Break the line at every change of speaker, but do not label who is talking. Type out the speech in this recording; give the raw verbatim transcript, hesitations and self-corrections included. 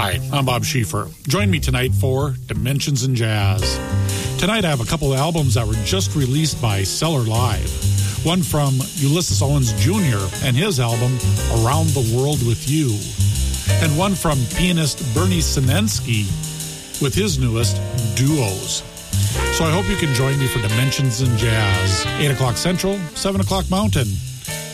Hi, I'm Bob Schieffer. Join me tonight for Dimensions in Jazz. Tonight I have a couple of albums that were just released by Cellar Live. One from Ulysses Owens Junior and his album Around the World with You. And one from pianist Bernie Sinensky with his newest, Duos. So I hope you can join me for Dimensions in Jazz. eight o'clock Central, seven o'clock Mountain.